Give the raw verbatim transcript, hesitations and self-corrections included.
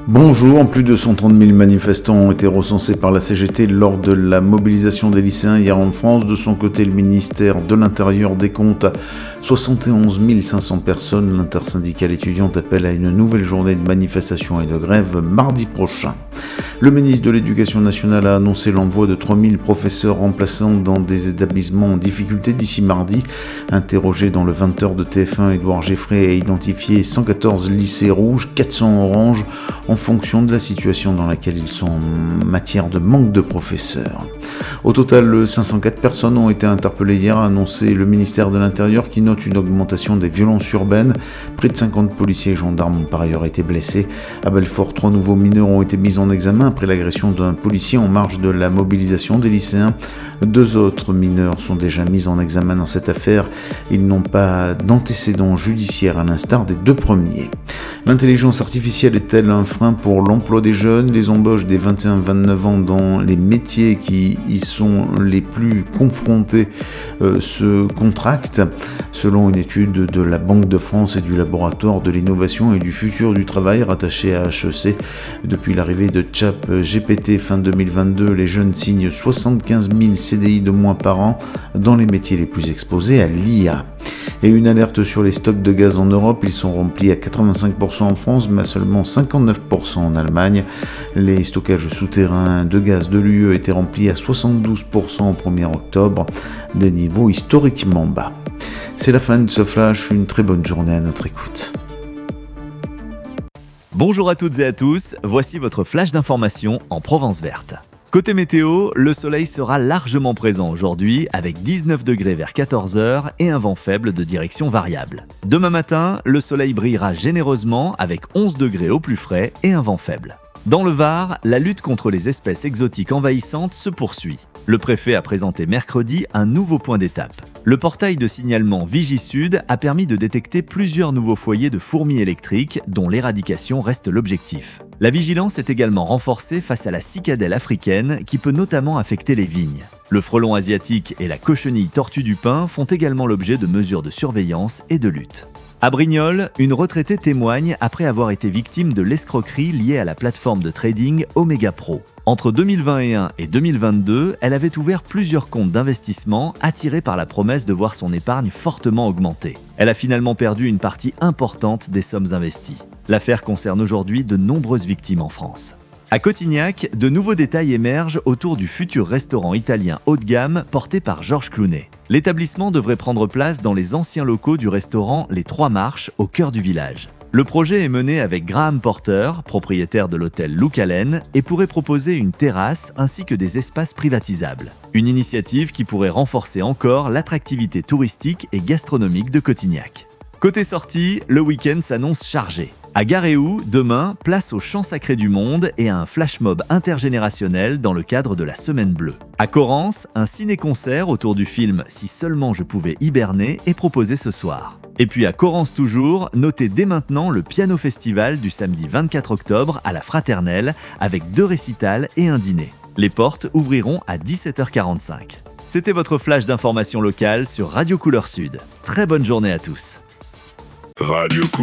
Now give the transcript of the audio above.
Bonjour, plus de cent trente mille manifestants ont été recensés par la C G T lors de la mobilisation des lycéens hier en France. De son côté, le ministère de l'Intérieur décompte soixante et onze mille cinq cents personnes. L'intersyndicale étudiante appelle à une nouvelle journée de manifestation et de grève mardi prochain. Le ministre de l'Éducation nationale a annoncé l'envoi de trois mille professeurs remplaçants dans des établissements en difficulté d'ici mardi. Interrogé dans le vingt heures de T F un, Édouard Geffray a identifié cent quatorze lycées rouges, quatre cents oranges, en fonction de la situation dans laquelle ils sont en matière de manque de professeurs. Au total, cinq cent quatre personnes ont été interpellées hier, a annoncé le ministère de l'Intérieur qui note une augmentation des violences urbaines. Près de cinquante policiers et gendarmes ont par ailleurs été blessés. À Belfort, trois nouveaux mineurs ont été mis en examen après l'agression d'un policier en marge de la mobilisation des lycéens. Deux autres mineurs sont déjà mis en examen dans cette affaire. Ils n'ont pas d'antécédents judiciaires à l'instar des deux premiers. L'intelligence artificielle est-elle un frein pour l'emploi des jeunes? Les embauches des vingt et un à vingt-neuf ans dans les métiers qui y sont les plus confrontés euh, se contractent. Selon une étude de la Banque de France et du Laboratoire de l'innovation et du futur du travail rattaché à H E C, depuis l'arrivée de ChatGPT fin deux mille vingt-deux, les jeunes signent soixante-quinze mille C D I de moins par an dans les métiers les plus exposés à l'I A. Et une alerte sur les stocks de gaz en Europe, ils sont remplis à quatre-vingt-cinq pour cent en France, mais à seulement cinquante-neuf pour cent en Allemagne. Les stockages souterrains de gaz de l'U E étaient remplis à soixante-douze pour cent au premier octobre, des niveaux historiquement bas. C'est la fin de ce flash, une très bonne journée à notre écoute. Bonjour à toutes et à tous, voici votre flash d'information en Provence verte. Côté météo, le soleil sera largement présent aujourd'hui avec dix-neuf degrés vers quatorze heures et un vent faible de direction variable. Demain matin, le soleil brillera généreusement avec onze degrés au plus frais et un vent faible. Dans le Var, la lutte contre les espèces exotiques envahissantes se poursuit. Le préfet a présenté mercredi un nouveau point d'étape. Le portail de signalement VigiSud a permis de détecter plusieurs nouveaux foyers de fourmis électriques dont l'éradication reste l'objectif. La vigilance est également renforcée face à la cicadelle africaine qui peut notamment affecter les vignes. Le frelon asiatique et la cochenille tortue du pin font également l'objet de mesures de surveillance et de lutte. À Brignoles, une retraitée témoigne après avoir été victime de l'escroquerie liée à la plateforme de trading Omega Pro. Entre deux mille vingt et un et deux mille vingt-deux, elle avait ouvert plusieurs comptes d'investissement attirés par la promesse de voir son épargne fortement augmenter. Elle a finalement perdu une partie importante des sommes investies. L'affaire concerne aujourd'hui de nombreuses victimes en France. À Cotignac, de nouveaux détails émergent autour du futur restaurant italien haut de gamme porté par Georges Clooney. L'établissement devrait prendre place dans les anciens locaux du restaurant Les Trois Marches au cœur du village. Le projet est mené avec Graham Porter, propriétaire de l'hôtel Luke Allen, et pourrait proposer une terrasse ainsi que des espaces privatisables. Une initiative qui pourrait renforcer encore l'attractivité touristique et gastronomique de Cotignac. Côté sortie, le week-end s'annonce chargé. À Garéou, demain, place au Chant Sacré du Monde et à un flash mob intergénérationnel dans le cadre de la Semaine Bleue. À Correns, un ciné-concert autour du film Si seulement je pouvais hiberner est proposé ce soir. Et puis à Correns toujours, notez dès maintenant le Piano Festival du samedi vingt-quatre octobre à la Fraternelle avec deux récitals et un dîner. Les portes ouvriront à dix-sept heures quarante-cinq. C'était votre flash d'information locale sur Radio Couleur Sud. Très bonne journée à tous. Radio